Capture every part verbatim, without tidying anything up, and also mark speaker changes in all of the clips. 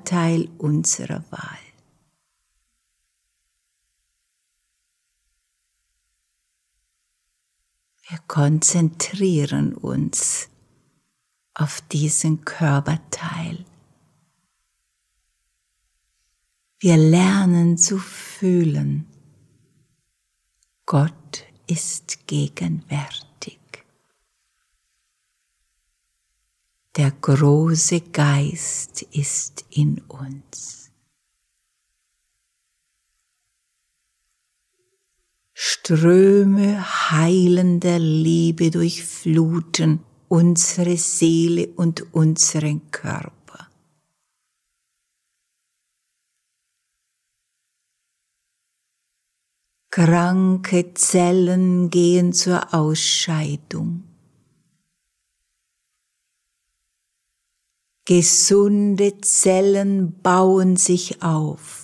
Speaker 1: Körperteil unserer Wahl. Wir konzentrieren uns auf diesen Körperteil. Wir lernen zu fühlen, Gott ist gegenwärtig. Der große Geist ist in uns. Ströme heilender Liebe durchfluten unsere Seele und unseren Körper. Kranke Zellen gehen zur Ausscheidung. Gesunde Zellen bauen sich auf.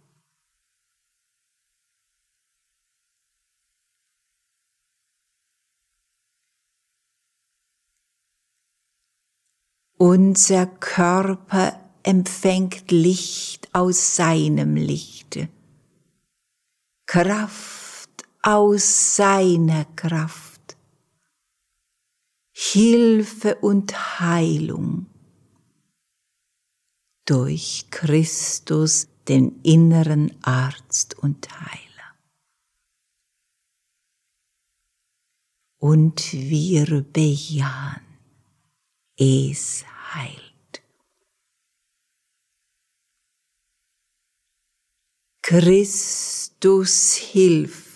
Speaker 1: Unser Körper empfängt Licht aus seinem Lichte, Kraft aus seiner Kraft, Hilfe und Heilung durch Christus, den inneren Arzt und Heiler. Und wir bejahen, es heilt. Christus hilft.